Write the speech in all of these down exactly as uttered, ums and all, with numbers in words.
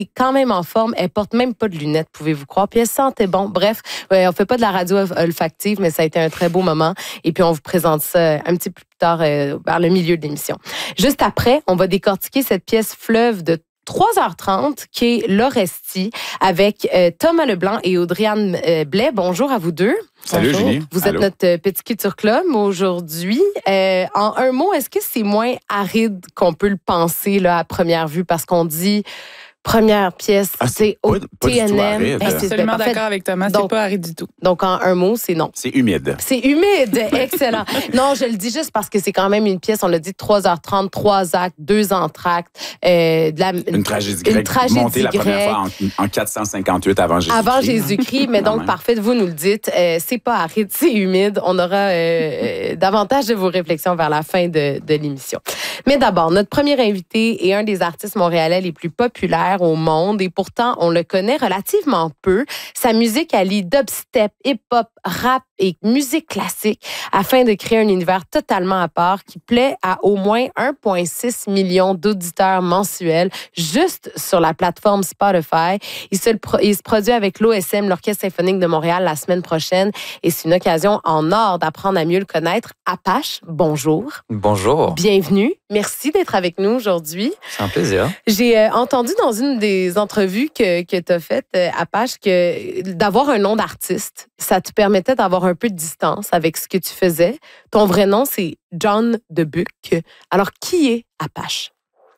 est quand même en forme. Elle porte même pas de lunettes, pouvez-vous croire. Puis elle sentait bon. Bref, ouais, on fait pas de la radio olfactive, mais ça a été un très beau moment. Et puis, on vous présente ça un petit peu plus tard euh, vers le milieu de l'émission. Juste après, on va décortiquer cette pièce fleuve de trois heures trente, qui est L'Orestie, avec euh, Thomas Leblanc et Audrey-Anne euh, Blais. Bonjour à vous deux. Salut, Bonjour. Julie. Vous Allô. êtes notre petit Culture Club aujourd'hui. Euh, en un mot, est-ce que c'est moins aride qu'on peut le penser là, à première vue? Parce qu'on dit... Première pièce, Ah, c'est pas- au pas du tout T N M. aride. Eh, Je suis c'est Absolument parfait. d'accord avec Thomas, Donc- c'est pas aride du tout. Donc, en un mot, c'est non. C'est humide. C'est humide, excellent. Non, je le dis juste parce que c'est quand même une pièce, on l'a dit, trois heures trente, trois actes, deux entr'actes. Euh, de la, Une tragédie une grecque tragédie montée la première grecque. fois en, en quatre cent cinquante-huit avant Jésus-Christ. Avant Jésus-Christ, mais Quand donc même. parfait, vous nous le dites, euh, c'est pas aride, c'est humide. On aura euh, euh, davantage de vos réflexions vers la fin de, de l'émission. Mais d'abord, notre premier invité est un des artistes montréalais les plus populaires au monde et pourtant, on le connaît relativement peu. Sa musique allie dubstep, hip-hop, rap et musique classique afin de créer un univers totalement à part qui plaît à au moins un virgule six million d'auditeurs mensuels juste sur la plateforme Spotify. Il se, il se produit avec l'O S M, l'Orchestre symphonique de Montréal, la semaine prochaine et c'est une occasion en or d'apprendre à mieux le connaître. Apache, bonjour. Bonjour, Bienvenue. Merci d'être avec nous aujourd'hui. c'est un plaisir. J'ai euh, entendu dans une des entrevues que, que tu as faites, euh, Apache, que d'avoir un nom d'artiste, ça te permettait d'avoir un peu de distance avec ce que tu faisais. Ton vrai nom, c'est John Debuc. Alors, qui est Apache?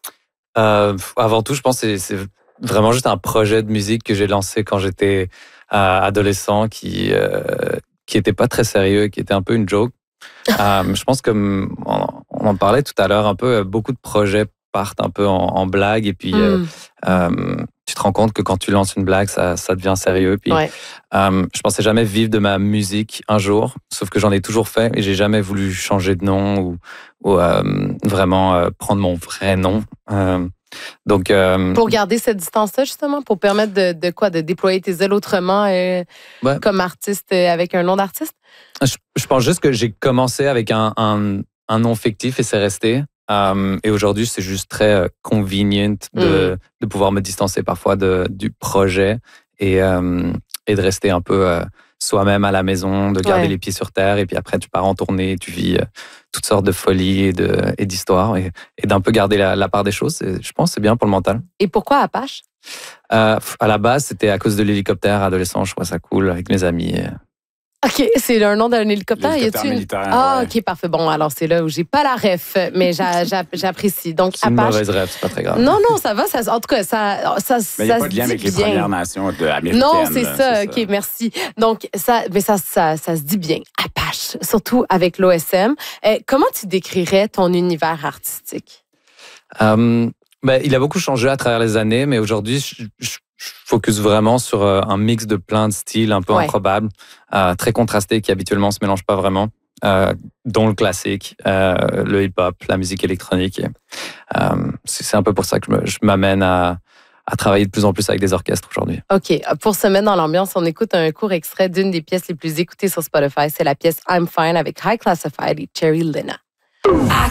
Euh, avant tout, je pense que c'est, c'est vraiment juste un projet de musique que j'ai lancé quand j'étais euh, adolescent qui euh, qui était pas très sérieux, qui était un peu une joke. euh, je pense que on, on en parlait tout à l'heure un peu, beaucoup de projets partent un peu en, en blague et puis euh, Mm. euh, tu te rends compte que quand tu lances une blague, ça, ça devient sérieux. Puis, Ouais. euh, je pensais jamais vivre de ma musique un jour, sauf que j'en ai toujours fait et j'ai jamais voulu changer de nom ou, ou euh, vraiment euh, prendre mon vrai nom. Euh, donc, euh, Pour garder cette distance-là, justement, pour permettre de, de quoi? De déployer tes ailes autrement euh, Ouais. comme artiste euh, avec un nom d'artiste? je, je pense juste que j'ai commencé avec un, un, un nom fictif et c'est resté. Euh, et aujourd'hui, c'est juste très euh, convenient de, de pouvoir me distancer parfois de, du projet et, euh, et de rester un peu euh, soi-même à la maison, de garder Ouais. les pieds sur terre. Et puis après, tu pars en tournée, tu vis euh, toutes sortes de folies et, de, et d'histoires et, et d'un peu garder la, la part des choses. Et je pense que c'est bien pour le mental. Et pourquoi Apache? Euh, à la base, c'était à cause de l'hélicoptère adolescent. Je trouvais ça cool avec mes amis. OK, c'est un nom d'un hélicoptère. L'hélicoptère Y a-t-il une- militaire, Ah, ouais. OK, parfait. Bon, alors c'est là où j'ai pas la ref, mais j'a- j'a- j'apprécie. Donc, C'est une Apache. mauvaise rêve, c'est pas très grave. Non, non, ça va. Ça, en tout cas, ça, ça, Mais il n'y a ça pas se de lien dit avec les bien. Premières Nations de- américaines. Non, c'est là, ça. OK, merci. Donc, ça, mais ça, ça, ça se dit bien. Apache, surtout avec l'O S M. Euh, comment tu décrirais ton univers artistique? Euh, ben, il a beaucoup changé à travers les années, mais aujourd'hui, je, je, je focus vraiment sur euh, un mix de plein de styles un peu Ouais. improbables, euh, très contrastés, qui habituellement se mélangent pas vraiment, euh, dont le classique, euh, le hip-hop, la musique électronique. Et, euh, c'est, c'est un peu pour ça que je, me, je m'amène à, à travailler de plus en plus avec des orchestres aujourd'hui. OK, pour se mettre dans l'ambiance, on écoute un court extrait d'une des pièces les plus écoutées sur Spotify. C'est la pièce I'm Fine avec High Classified et Cherry Lena. I